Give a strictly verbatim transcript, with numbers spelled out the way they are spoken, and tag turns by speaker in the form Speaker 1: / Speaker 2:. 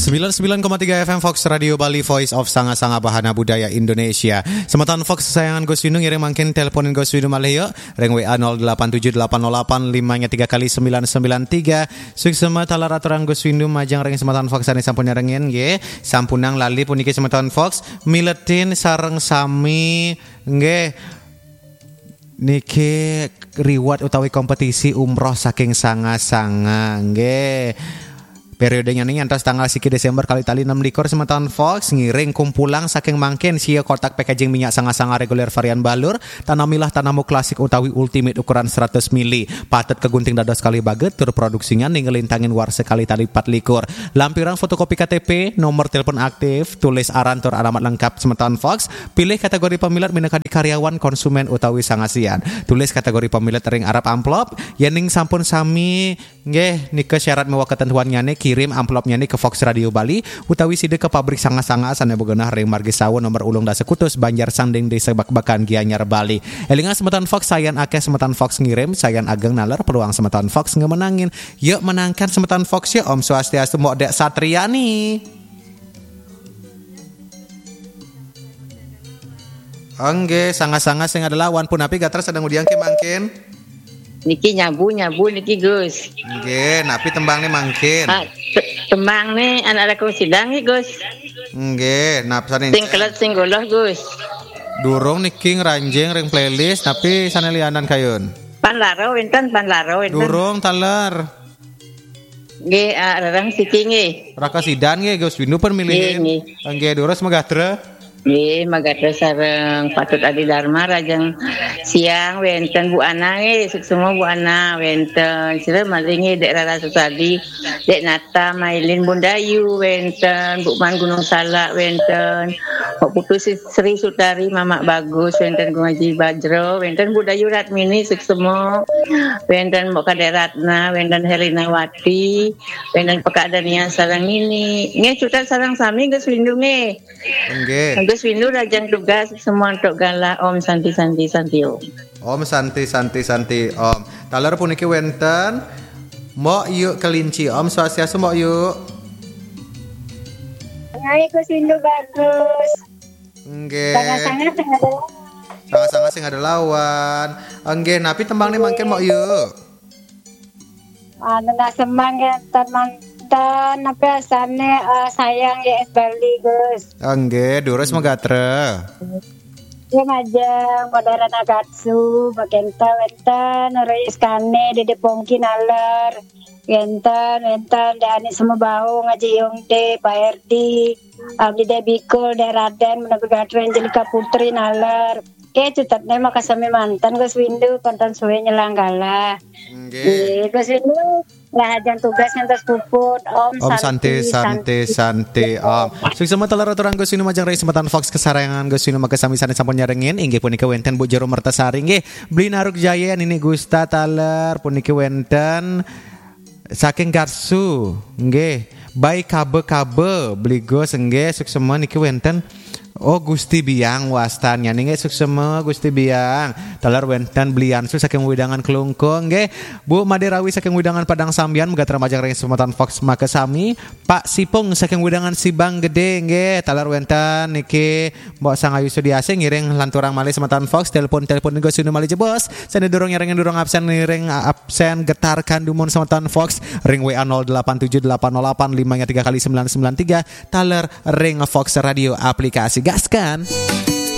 Speaker 1: sembilan puluh sembilan koma tiga F M Fox Radio Bali, Voice of Sanga-Sanga Bahana Budaya Indonesia. Sematan Fox sayangan Gus Windu ngiring mangkin teleponin Gus Windu malih yuk. Ring W A nol delapan tujuh delapan nol delapan lima tiga kali sembilan sembilan tiga. Suksema talar aturan Gus Windu majang ring sematan Fox ane sampun nyarengin nggih. Sampunang lali puniki sematan Fox miletin sareng sami nggih. Niki reward utawi kompetisi umroh saking sanga-sanga nggih. Periodenya ini antas tanggal siki Desember kali tali enam likur semeton Fox ngiring kumpulang saking mangken sia kotak packaging minyak sanga-sanga reguler varian balur tanamilah tanamu klasik utawi ultimate ukuran seratus mili patet kegunting dados kali baget tur produksinya ninggelintangin war sekali tali empat likur lampiran fotokopi K T P nomor telepon aktif tulis aran tur alamat lengkap semeton Fox pilih kategori pemilat minangka karyawan konsumen utawi sangasian tulis kategori pemilat ring Arab amplop yening sampun sami nggih nike syarat mewah ketentuannya nih kirim amplopnya nih ke Fox Radio Bali utawi side ke pabrik sanga-sanga sana begenah ring Margi Sawo nomor ulung dasa kutus Banjar Sanding desa Bak-Bakan Gianyar Bali. Elingan semetan Fox sayan akeh semetan Fox ngirim sayan ageng nalar peluang semetan Fox ngemenangin. Yuk menangkan semetan Fox ya Om Swastiastu Mbok Dek Satriani. Angge sanga-sanga sing ada lawan pun api gater sedang udiang ke mangkin.
Speaker 2: Niki nyabu nyabu niki Gus.
Speaker 1: Nggih, napi tembang nih mangkin.
Speaker 2: Ah, t- tembang nih anak aku sidang nih Gus.
Speaker 1: Nggih, napsan ini.
Speaker 2: Sing kelet sing goloh Gus.
Speaker 1: Durung niki ngranjing ring playlist tapi sana lianan kayun.
Speaker 2: Pan laro wenten pan laro wenten.
Speaker 1: Durung taler.
Speaker 2: Nggih, ah, rarang siki nggih.
Speaker 1: Raka sidan nggih Gus Windu pun milihin.
Speaker 2: Nggih,
Speaker 1: Nggih, durus megatra.
Speaker 2: Nggih, magatra sareng Patut Adi Dharma rajang siang wenten Bu Ana nggih, semua Bu Ana wenten. Sira malingi Dek Rara Susadi, Dek Nata Mailin Bundayu wenten, Bu Man Gunung Salak wenten. Pak Putu Sri Sutari Mamak Bagus wenten Gung Haji Bajro wenten Bu Dayu Ratmini semua wenten Mbok Kade Ratna wenten Herina Wati wenten Pekak Dania sareng ini. Nggih cutat sareng sami Gus Windu nggih.
Speaker 1: Nggih.
Speaker 2: Gus Windu rajang tugas semua untuk gala Om Santi Santi Santi Om.
Speaker 1: Om Santi Santi Santi Om. Taler puniki wenten mbok yuk kelinci Om Swastiastu mbok yuk.
Speaker 3: Ngai Gus Windu bagus.
Speaker 1: Nggih.
Speaker 3: Sangat-sangat sing ada.
Speaker 1: Sangat-sangat sing ada lawan. Nggih, napi tembang nih mangkin mbok yuk.
Speaker 3: Anu nak semangat teman dan apa asane uh, sayang ya es Bali Gus.
Speaker 1: Nggih, durus megatra.
Speaker 3: Ya majang modern agatsu bagenta wenten ora iskane dede pongki nalar. Wenten wenten dane semua bau ngaji yongde Pak Erdi. Abdi Debikul de Raden menegatra Angelika Putri nalar. Ke cutatnya makasami mantan Gus Windu konten suwe nyelanggala.
Speaker 1: Nggih.
Speaker 3: Gus Windu lah ajan tugas ngantos puput Om,
Speaker 1: Om Santi Santi Santi Om. Sukses telar aturan Gus Windu majang rai sematan Fox kesayangan Gus Windu make sami-sami sampun nyarengin inggih punika wenten Bu Jero Mertasari nggih. Beli naruk jaya ini Gusta taler puniki wenten saking Garsu nggih. Baik kabe-kabe beli Gus nggih sukses niki wenten oh Gusti Biang wastannya nih nggih suksema Gusti Biang talar wenten belian su saking widangan kelungkung nggih Bu Maderawi saking widangan Padang Sambian megatra majang ring sematan Fox make sami Pak Sipung saking widangan Sibang Gede nggih talar wenten niki mbok sangayu Sudiase ngiring lanturang malih sematan Fox telepon-telepon nego sunu malih jebos sane durung ngiring durung absen ngiring absen getar kandumun sematan Fox ring W A nol delapan tujuh delapan nol delapan lima tiga kali sembilan sembilan tiga talar ring Fox Radio aplikasi gaskan.